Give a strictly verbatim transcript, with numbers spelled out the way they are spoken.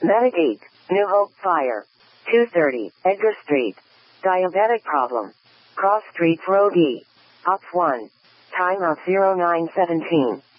Medic eight, New Hope Fire. two thirty, Edgar Street. Diabetic problem. Cross Street Road E. Ops one. Time of zero nine seventeen.